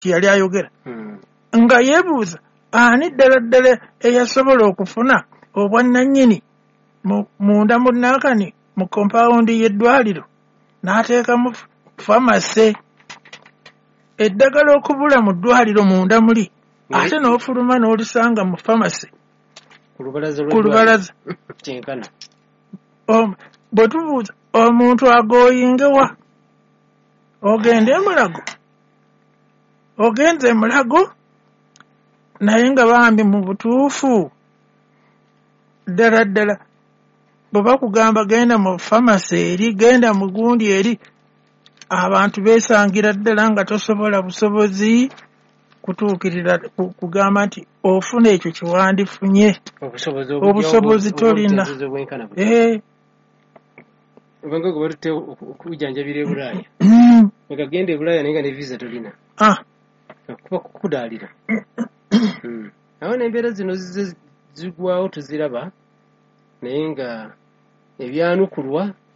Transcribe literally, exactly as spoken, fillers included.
yali ayogera nga yeebuuza ani ddala ddala eyasobola okufuna obwannannyini munda mu nankani mu kompawundi y'eddwaliro n'ateekamu famase eddagala okubula mu ddwaliro munda muli ate n'ofuluma n'olisanga mu famase ku lubalaza bwe tubuuza omuntu agooyingewa ogende emulago ogenze emulago naye nga bambi mu butuufu ddala ddala bwe bakugamba genda mu famasi eri genda mu gundi eri abantu beesangira ddala nga tosobola busobozi kutuukirira kugamba nti ofuna ekyo kyewandifunye obusobozi tolina obanga gwe batutte okujjanjabira e Bulaaya ekagenda e Bulaaya naye nga ne visa tolina kuba kukudaalira awo n'embeera zino zigwawo tuziraba naye nga ebyanukulwa